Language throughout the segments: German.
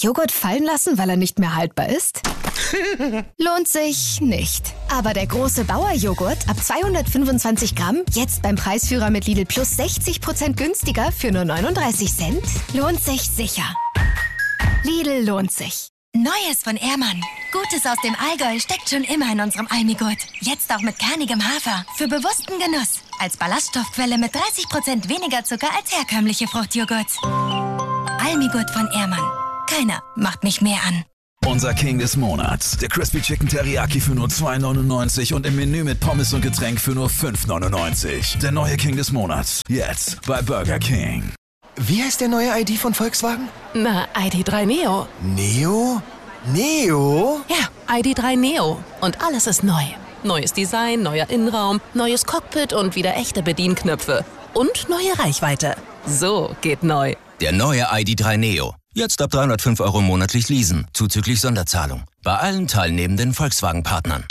Joghurt fallen lassen, weil er nicht mehr haltbar ist? Lohnt sich nicht. Aber der große Bauer-Joghurt ab 225 Gramm, jetzt beim Preisführer mit Lidl Plus 60% günstiger für nur 39 Cent, lohnt sich sicher. Lidl lohnt sich. Neues von Ehrmann. Gutes aus dem Allgäu steckt schon immer in unserem Almigurt. Jetzt auch mit kernigem Hafer. Für bewussten Genuss. Als Ballaststoffquelle mit 30% weniger Zucker als herkömmliche Fruchtjoghurts. Almigurt von Ehrmann. Keiner macht mich mehr an. Unser King des Monats. Der Crispy Chicken Teriyaki für nur $2,99 und im Menü mit Pommes und Getränk für nur $5,99. Der neue King des Monats. Jetzt bei Burger King. Wie heißt der neue ID von Volkswagen? Na, ID.3 Neo. Neo? Neo? Ja, ID.3 Neo. Und alles ist neu. Neues Design, neuer Innenraum, neues Cockpit und wieder echte Bedienknöpfe. Und neue Reichweite. So geht neu. Der neue ID.3 Neo. Jetzt ab 305 € monatlich leasen, zuzüglich Sonderzahlung. Bei allen teilnehmenden Volkswagen-Partnern.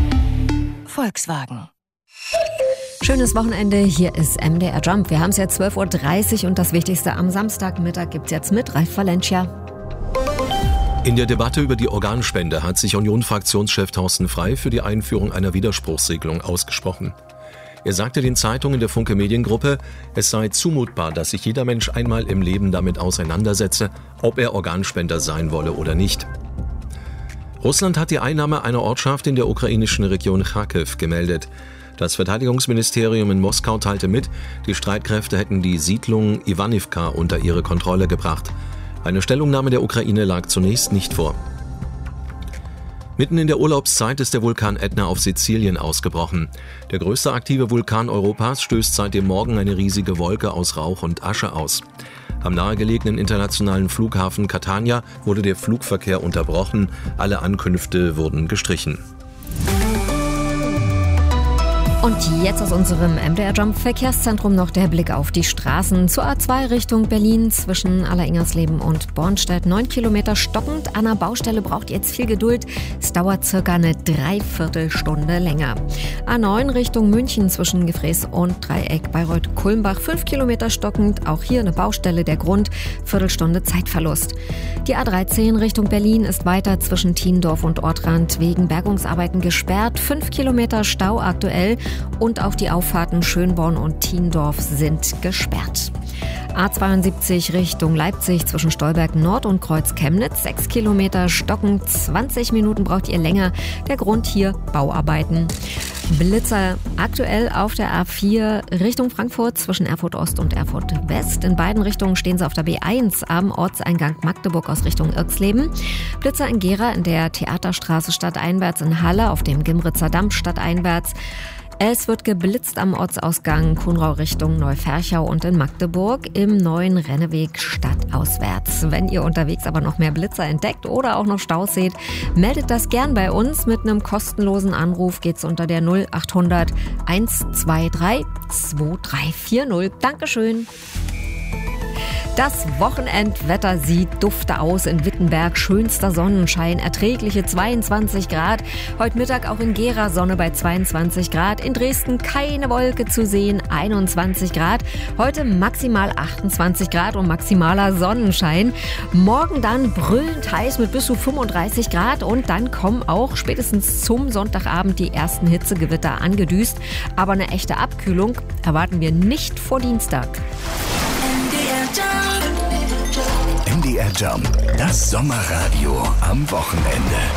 Volkswagen. Schönes Wochenende, hier ist MDR Jump. Wir haben es jetzt 12:30 Uhr und das Wichtigste am Samstagmittag gibt's jetzt mit Ralf Valencia. In der Debatte über die Organspende hat sich Union-Fraktionschef Thorsten Frey für die Einführung einer Widerspruchsregelung ausgesprochen. Er sagte den Zeitungen der Funke Mediengruppe, es sei zumutbar, dass sich jeder Mensch einmal im Leben damit auseinandersetze, ob er Organspender sein wolle oder nicht. Russland hat die Einnahme einer Ortschaft in der ukrainischen Region Charkiw gemeldet. Das Verteidigungsministerium in Moskau teilte mit, die Streitkräfte hätten die Siedlung Iwanivka unter ihre Kontrolle gebracht. Eine Stellungnahme der Ukraine lag zunächst nicht vor. Mitten in der Urlaubszeit ist der Vulkan Ätna auf Sizilien ausgebrochen. Der größte aktive Vulkan Europas stößt seit dem Morgen eine riesige Wolke aus Rauch und Asche aus. Am nahegelegenen internationalen Flughafen Catania wurde der Flugverkehr unterbrochen. Alle Ankünfte wurden gestrichen. Und jetzt aus unserem MDR Jump Verkehrszentrum noch der Blick auf die Straßen. Zur A2 Richtung Berlin zwischen Alleringers-Leben und Bornstedt. 9 Kilometer stockend. An der Baustelle braucht ihr jetzt viel Geduld. Es dauert circa eine Dreiviertelstunde länger. A9 Richtung München zwischen Gefräß und Dreieck Bayreuth-Kulmbach. 5 Kilometer stockend. Auch hier eine Baustelle. Der Grund, Viertelstunde Zeitverlust. Die A13 Richtung Berlin ist weiter zwischen Thiendorf und Ortrand wegen Bergungsarbeiten gesperrt. 5 Kilometer Stau aktuell. Und auch die Auffahrten Schönborn und Thiendorf sind gesperrt. A72 Richtung Leipzig zwischen Stolberg Nord und Kreuz Chemnitz. 6 Kilometer stockend, 20 Minuten braucht ihr länger. Der Grund hier Bauarbeiten. Blitzer aktuell auf der A4 Richtung Frankfurt zwischen Erfurt Ost und Erfurt West. In beiden Richtungen stehen sie auf der B1 am Ortseingang Magdeburg aus Richtung Irxleben. Blitzer in Gera in der Theaterstraße stadteinwärts, in Halle auf dem Gimritzer Damm stadteinwärts. Es wird geblitzt am Ortsausgang Kuhnrau Richtung Neuferchau und in Magdeburg im neuen Renneweg stadtauswärts. Wenn ihr unterwegs aber noch mehr Blitzer entdeckt oder auch noch Staus seht, meldet das gern bei uns. Mit einem kostenlosen Anruf geht's unter der 0800 123 2340. Dankeschön. Das Wochenendwetter sieht dufte aus in Wittenberg. Schönster Sonnenschein, erträgliche 22 Grad. Heute Mittag auch in Gera Sonne bei 22 Grad. In Dresden keine Wolke zu sehen, 21 Grad. Heute maximal 28 Grad und maximaler Sonnenschein. Morgen dann brüllend heiß mit bis zu 35 Grad. Und dann kommen auch spätestens zum Sonntagabend die ersten Hitzegewitter angedüst. Aber eine echte Abkühlung erwarten wir nicht vor Dienstag. MDR Jump, das Sommerradio am Wochenende.